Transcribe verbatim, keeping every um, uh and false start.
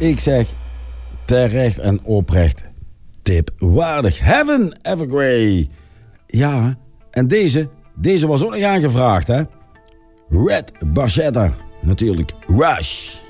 Ik zeg terecht en oprecht tipwaardig. Heaven Evergrey. Ja, en deze, deze was ook nog aangevraagd, hè? Red Barchetta, natuurlijk. Rush.